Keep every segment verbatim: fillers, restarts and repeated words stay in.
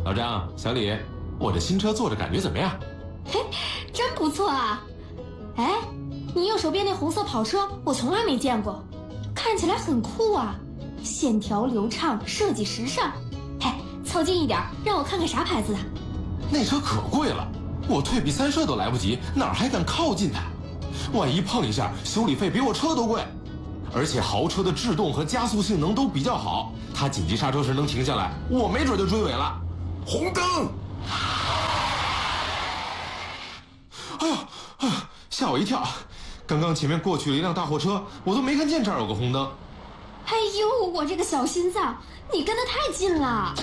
老张、小李，我这新车坐着感觉怎么样？ 嘿，真不错啊！哎，你右手边那红色跑车我从来没见过，看起来很酷啊，线条流畅，设计时尚。嘿，凑近一点，让我看看啥牌子的。 那车可贵了，我退避三舍都来不及，哪还敢靠近它？万一碰一下，修理费比我车都贵。而且豪车的制动和加速性能都比较好，它紧急刹车时能停下来，我没准就追尾了。 红灯！ 哎呀，哎呀，吓我一跳！刚刚前面过去了一辆大货车，我都没看见这儿有个红灯。 哎呦，我这个小心脏，你跟得太近了。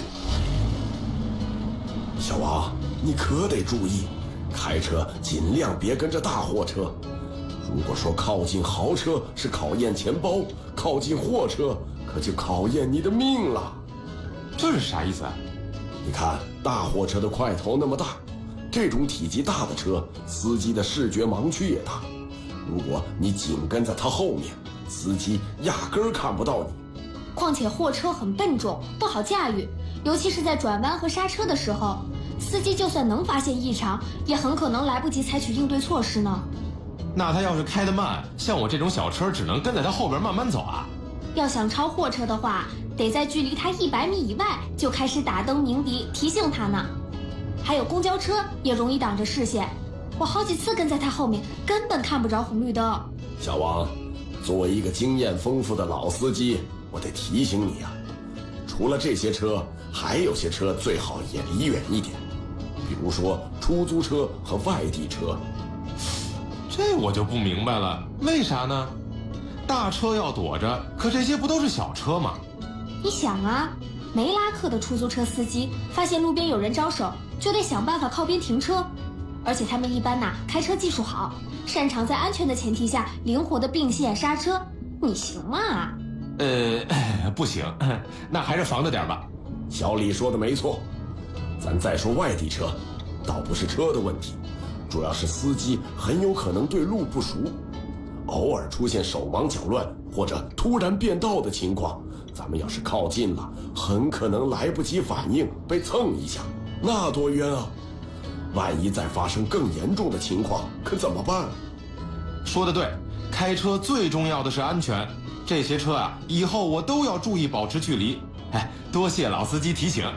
小王，你可得注意，开车尽量别跟着大货车。如果说靠近豪车是考验钱包，靠近货车可就考验你的命了。 这是啥意思啊？ 你看大货车的块头那么大，这种体积大的车，司机的视觉盲区也大。如果你紧跟在他后面，司机压根儿看不到你。 况且货车很笨重，不好驾驭，尤其是在转弯和刹车的时候，司机就算能发现异常，也很可能来不及采取应对措施呢。 那他要是开得慢，像我这种小车只能跟在他后边慢慢走啊。 要想超货车的话，得在距离他一百米以外就开始打灯鸣笛提醒他呢。还有公交车也容易挡着视线，我好几次跟在他后面，根本看不着红绿灯。 小王，作为一个经验丰富的老司机，我得提醒你啊，除了这些车，还有些车最好也离远一点，比如说出租车和外地车。 这我就不明白了，为啥呢？大车要躲着，可这些不都是小车吗？ 你想啊，没拉客的出租车司机发现路边有人招手，就得想办法靠边停车，而且他们一般呐、啊、开车技术好，擅长在安全的前提下灵活的并线刹车。你行吗？ 呃，不行，那还是防着点吧。 小李说的没错，咱再说外地车，倒不是车的问题，主要是司机很有可能对路不熟，偶尔出现手忙脚乱或者突然变道的情况，咱们要是靠近了，很可能来不及反应被蹭一下，那多冤啊！万一再发生更严重的情况，可怎么办？ 说得对，开车最重要的是安全。这些车啊，以后我都要注意保持距离。哎，多谢老司机提醒。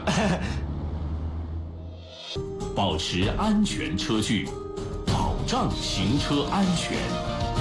保持安全车距，保障行车安全。